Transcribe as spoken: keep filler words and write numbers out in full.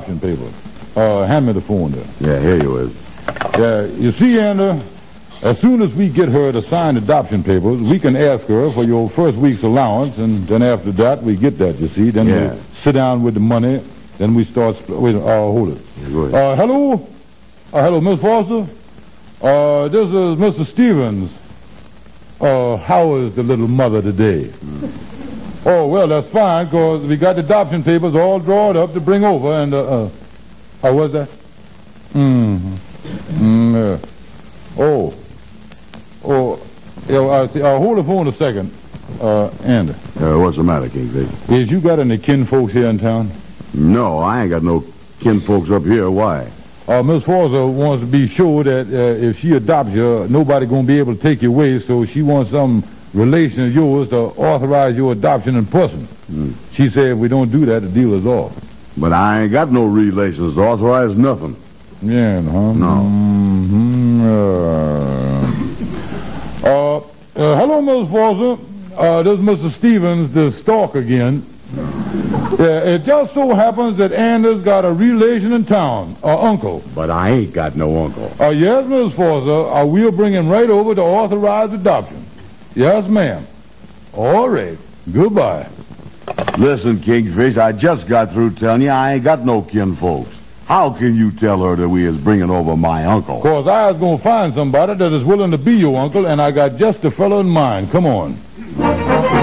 adoption papers. Uh, hand me the phone there. Yeah, here you is. Yeah, you see, Andy, as soon as we get her to sign adoption papers, we can ask her for your first week's allowance, and then after that, we get that, you see. Then Yeah. we sit down with the money, then we start... Spl- wait, uh, hold it. Yeah, go ahead. Uh, hello? Uh, hello, Miss Foster? Uh, this is Mister Stevens. Uh, how is the little mother today? Mm. Oh, well, that's fine, because we got the adoption papers all drawn up to bring over, and, uh, uh how was that? Mm-hmm. Mm, yeah. Oh. Oh, yeah, uh, see, uh, hold the phone a second, uh, Andy. Uh, what's the matter, Kingfish? Is you got any kin folks here in town? No, I ain't got no kin folks up here. Why? Uh, Miss Forza wants to be sure that uh, if she adopts you, nobody gonna be able to take you away, so she wants some relation of yours to authorize your adoption in person. Hmm. She said if we don't do that, the deal is off. But I ain't got no relations to authorize nothing. Yeah, huh? No. Mm-hmm. Uh, uh, uh, hello, Miss Forza. Uh, this is Mister Stevens, the stalk again. Yeah, it just so happens that Anders got a relation in town, uh, uncle. But I ain't got no uncle. Uh, yes, Miss Forza, uh, we'll bring him right over to authorize adoption. Yes, ma'am. All right. Goodbye. Listen, Kingfish, I just got through telling you I ain't got no kin folks. How can you tell her that we is bringing over my uncle? Because I was going to find somebody that is willing to be your uncle, and I got just the fellow in mind. Come on.